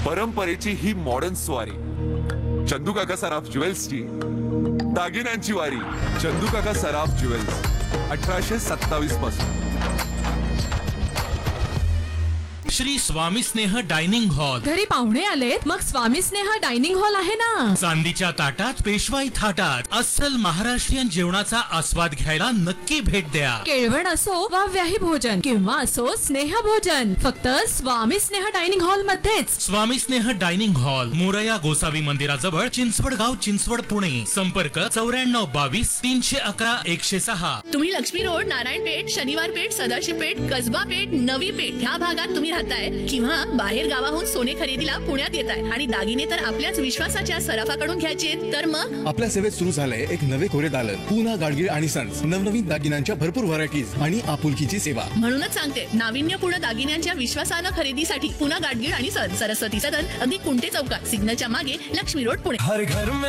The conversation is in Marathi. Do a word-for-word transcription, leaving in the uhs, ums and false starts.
परंपरेची ही मॉडर्न स्वारी, चंदू काका सराफ ज्वेल्सची दागिन्यांची वारी. चंदू काका सराफ ज्वेल्स, अठराशे सत्तावीस पासून. श्री स्वामी स्नेह डायनिंग हॉल. घरी पाहुणे आलेत, मग स्वामी स्नेह डायनिंग हॉल आहे ना. चांदीच्या ताटात, पेशवाई थाटात अस्सल महाराष्ट्रीयन जेवणाचा आस्वाद घ्यायला नक्की भेट द्या. केळवण असो वा व्याही भोजन किंवा असो स्नेह भोजन, फक्त स्वामी स्नेह डायनिंग हॉल मध्येच. स्वामी स्नेह डायनिंग हॉल, मोरया गोसावी मंदिराजवळ, चिंचवड गाव, चिंचवड, पुणे. संपर्क चौऱ्याण्णव बावीस तीनशे अकरा एकशे सहा. तुम्ही लक्ष्मी रोड, नारायण पेठ, शनिवार पेठ, सदाशिव पेठ, कसबा पेठ, नवी पेठ ह्या भागात तुम्ही राहताय किंवा बाहेर गावाहून सोने खरेदीला पुण्यात येताय आणि दागिने तर आपल्याच विश्वासाच्या सराफाकडून घ्यायचे, तर मग आपल्या सेवेत सुरू झालंय एक नवे कोरे दालन, पूना गाडगीळ आणि सन्स. नवनवीन दागिन्यांच्या भरपूर व्हरायटीज आणि आपुलकीची सेवा. म्हणूनच सांगते, नाविन्यपूर्ण दागिन्यांच्या विश्वासानं खरेदीसाठी पुना गाडगीळ आणि सन्स, सरस्वती सदन, अगदी कुंटे चौकात, सिग्नलच्या मागे, लक्ष्मी रोड, पुणे. हर घर में